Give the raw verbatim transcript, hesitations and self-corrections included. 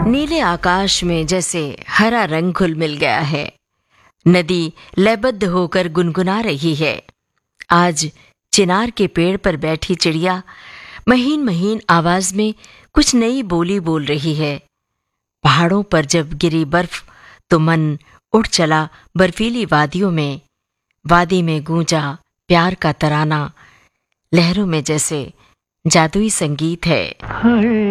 नीले आकाश में जैसे हरा रंग घुल मिल गया है। नदी लयबद्ध होकर गुनगुना रही है। आज चिनार के पेड़ पर बैठी चिड़िया महीन महीन आवाज में कुछ नई बोली बोल रही है। पहाड़ों पर जब गिरी बर्फ तो मन उठ चला बर्फीली वादियों में। वादी में गूंजा प्यार का तराना, लहरों में जैसे जादुई संगीत है।